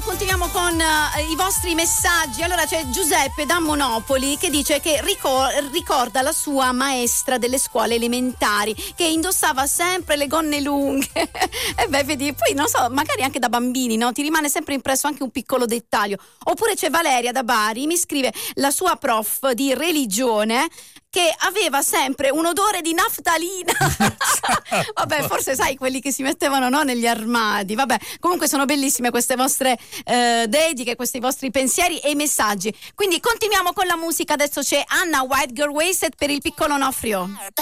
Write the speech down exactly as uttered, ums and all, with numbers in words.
continuiamo con uh, i vostri messaggi. Allora c'è Giuseppe da Monopoli che dice che ricor- ricorda la sua maestra delle scuole elementari che indossava sempre le gonne lunghe. E beh, vedi, poi non so, magari anche da bambini, no? Ti rimane sempre impresso anche un piccolo dettaglio. Oppure c'è Valeria da Bari, mi scrive la sua prof di religione che aveva sempre un odore di naftalina. Vabbè, forse sai quelli che si mettevano, no, negli armadi. Vabbè, comunque sono bellissime queste vostre eh, dediche, questi vostri pensieri e i messaggi. Quindi continuiamo con la musica. Adesso c'è Anna White Girl Wasted per il piccolo Nofrio.